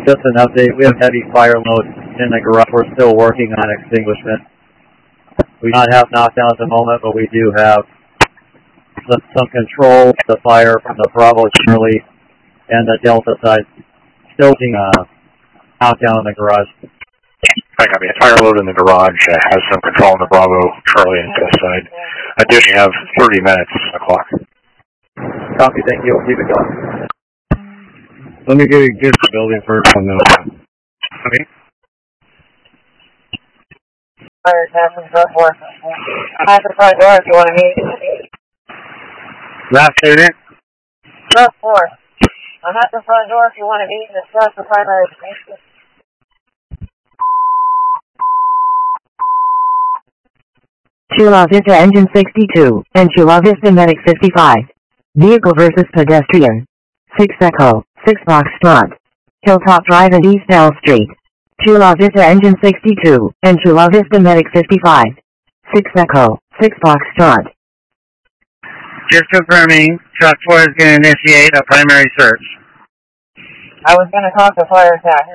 Just an update. We have heavy fire load in the garage. We're still working on extinguishment. We do not have knockdown at the moment, but we do have some control of the fire from the Bravo Charlie and the Delta side. Still being knockdown in the garage. I copy. Fire load in the garage has some control on the Bravo Charlie and Delta side. Additionally, have 30 minutes on the clock. Copy. Thank you. Keep it going. Let me get the building first on that. Okay. Fire captain, front floor. At the front door if you want to meet. Last statement. Front floor. I'm at the front door if you want to meet and discuss the primary station. Chula Vista Engine 62 and Chula Vista Medic 55. Vehicle versus pedestrian. 6 Echo, 6 Foxtrot. Hilltop Drive and East L Street. Chula Vista Engine 62 and Chula Vista Medic 55. 6 Echo, 6 Foxtrot. Just confirming, Truck 4 is going to initiate a primary search. I was going to talk to fire attack.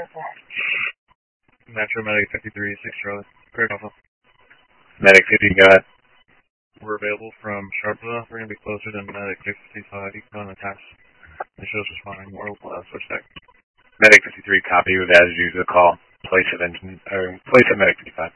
Metro Medic 53, 6 Charlie. Great info. Medic 50, go ahead. We're available from Sharpeville. We're going to be closer than Medic 55. You can attach. The show's responding. We'll switch back. Medic 53, copy with as usual call. Place of Medic 55.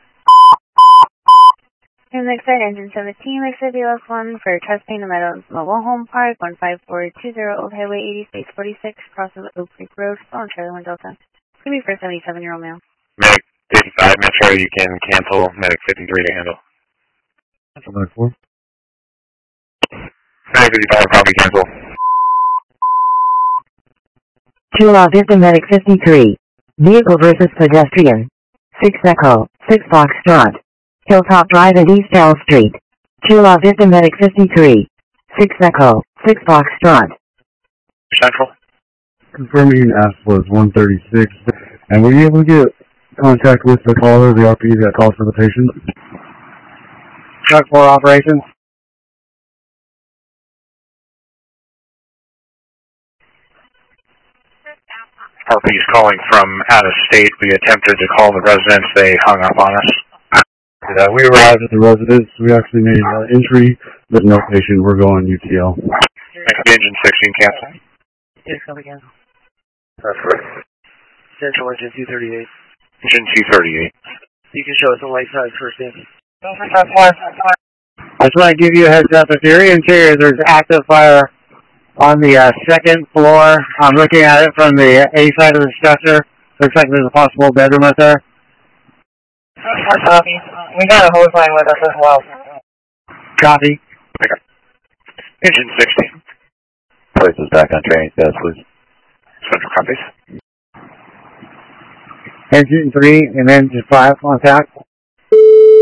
And next side, engine 17, exit left 1 for testing the Mobile Home Park, 15420 Old Highway 80, Space 46, crossing Oak Creek Road, still on Charlie 1 Delta. Could be for a 77-year-old male. Medic 55, Metro, you can cancel Medic 53 to handle. That's a 4. Medic 55, copy, cancel. Chula Vista Medic 53. Vehicle versus pedestrian. 6 Echo, 6 Foxtrot. Hilltop Drive and East L Street. Chula Vista Medic 53. 6 Echo, 6 Foxtrot. Central. Confirming asked was 136. And were you able to get contact with the caller, the RP that called for the patient? Truck 4 operations. RP is calling from out of state. We attempted to call the residents. They hung up on us. We arrived at the residence. We actually made entry. There's no patient. We're going UTL. Engine 16, cancel. Yes, come again. That's right. Central engine 238. Engine 238. You can show us the light side first in. I just want to give you a heads up. If you're interior, there's active fire on the second floor. I'm looking at it from the A side of the structure. Looks like there's a possible bedroom up there. Copy. We got a hose line with us as well. Copy. Okay. Engine 16. Place is back on training status, please. Central copies. Engine 3 and engine 5 on tap.